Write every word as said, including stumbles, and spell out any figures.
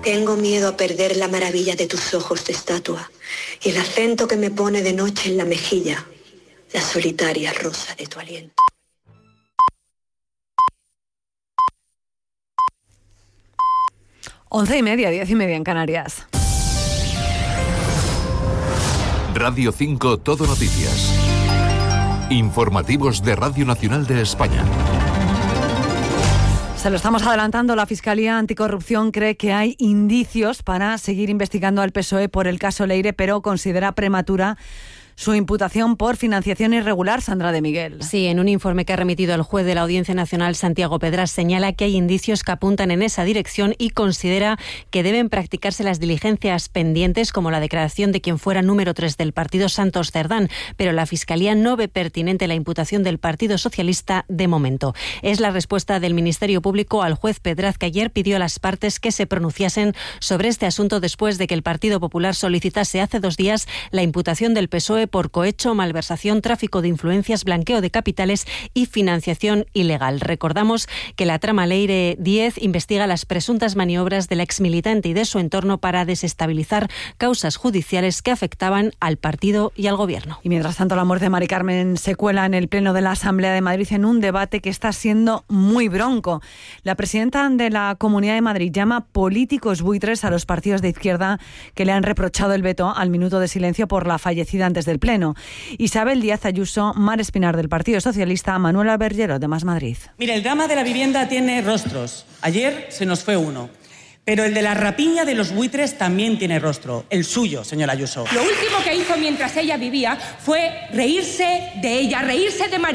Tengo miedo a perder la maravilla de tus ojos de estatua y el acento que me pone de noche en la mejilla, la solitaria rosa de tu aliento. Once y media, diez y media en Canarias. Radio cinco Todo Noticias. Informativos de Radio Nacional de España. Se lo estamos adelantando, la Fiscalía Anticorrupción cree que hay indicios para seguir investigando al P S O E por el caso Leire, pero considera prematura su imputación por financiación irregular. Sandra de Miguel. Sí, en un informe que ha remitido el juez de la Audiencia Nacional, Santiago Pedras, señala que hay indicios que apuntan en esa dirección y considera que deben practicarse las diligencias pendientes, como la declaración de quien fuera número tres del partido, Santos Cerdán, pero la Fiscalía no ve pertinente la imputación del Partido Socialista de momento. Es la respuesta del Ministerio Público al juez Pedraz, que ayer pidió a las partes que se pronunciasen sobre este asunto después de que el Partido Popular solicitase hace dos días la imputación del P S O E por cohecho, malversación, tráfico de influencias, blanqueo de capitales y financiación ilegal. Recordamos que la trama Leire diez investiga las presuntas maniobras del exmilitante y de su entorno para desestabilizar causas judiciales que afectaban al partido y al gobierno. Y mientras tanto, la muerte de Mari Carmen se cuela en el Pleno de la Asamblea de Madrid en un debate que está siendo muy bronco. La presidenta de la Comunidad de Madrid llama políticos buitres a los partidos de izquierda que le han reprochado el veto al minuto de silencio por la fallecida antes del Pleno. Isabel Díaz Ayuso, Mar Espinar del Partido Socialista, Manuela Bergero de Más Madrid. Mira, el drama de la vivienda tiene rostros. Ayer se nos fue uno. Pero el de la rapiña de los buitres también tiene rostro. El suyo, señora Ayuso. Lo último que hizo mientras ella vivía fue reírse de ella, reírse de María.